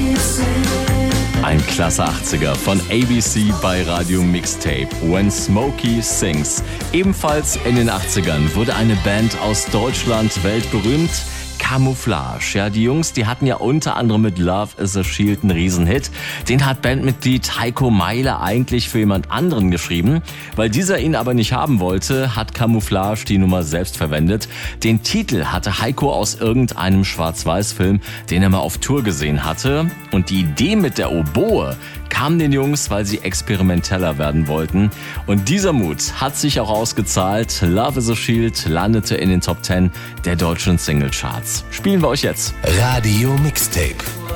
Ein klasse 80er von ABC bei Radio Mixtape, When Smokey Sings. Ebenfalls in den 80ern wurde eine Band aus Deutschland weltberühmt. Camouflage. Ja, die Jungs, die hatten ja unter anderem mit Love is a Shield einen Riesenhit. Den hat Bandmitglied Heiko Meile eigentlich für jemand anderen geschrieben. Weil dieser ihn aber nicht haben wollte, hat Camouflage die Nummer selbst verwendet. Den Titel hatte Heiko aus irgendeinem Schwarz-Weiß-Film, den er mal auf Tour gesehen hatte. Und die Idee mit der Oboe kam den Jungs, weil sie experimenteller werden wollten. Und dieser Mut hat sich auch ausgezahlt. Love is a Shield landete in den Top 10 der deutschen Singlecharts. Spielen wir euch jetzt. Radio Mixtape.